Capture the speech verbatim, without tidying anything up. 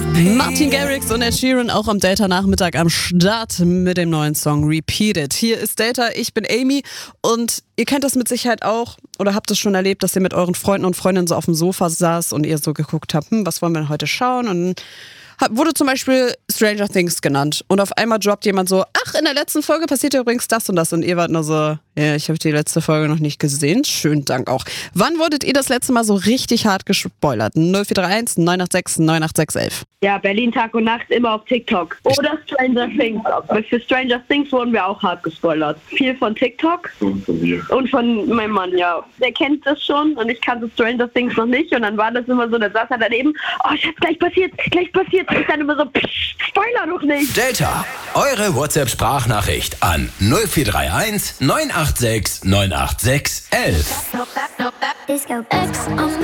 Martin Garrix und Ed Sheeran auch am Delta-Nachmittag am Start mit dem neuen Song Repeated. Hier ist Delta, ich bin Amy und ihr kennt das mit Sicherheit auch oder habt es schon erlebt, dass ihr mit euren Freunden und Freundinnen so auf dem Sofa saßt und ihr so geguckt habt, hm, was wollen wir denn heute schauen? Und dann wurde zum Beispiel Stranger Things genannt und auf einmal droppt jemand so, ach, in der letzten Folge passiert ja übrigens das und das und ihr wart nur so, ja, ich habe die letzte Folge noch nicht gesehen, schönen Dank auch. Wann wurdet ihr das letzte Mal so richtig hart gespoilert? null vier drei eins neun acht sechs neun acht sechs elf. Ja, Berlin Tag und Nacht immer auf TikTok. Oder Stranger Things. Für Stranger Things wurden wir auch hart gespoilert. Viel von TikTok Und von mir. und von meinem Mann, ja. Der kennt das schon und ich kannte Stranger Things noch nicht. Und dann war das immer so, da saß er daneben, oh, Schatz, gleich passiert, gleich passiert. Und ich dann immer so, psch, Spoiler doch nicht. Delta, eure WhatsApp-Sprachnachricht an null vier drei eins neun acht sechs neun acht sechs elf. Disco X on